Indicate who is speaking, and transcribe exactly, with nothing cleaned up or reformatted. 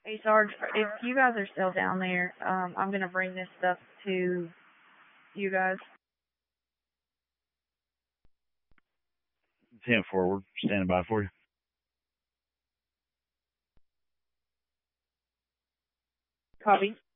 Speaker 1: Hey Sarge, if you guys are still down there, um, I'm gonna bring this stuff to you guys.
Speaker 2: ten forward, standing by for you.
Speaker 1: Copy.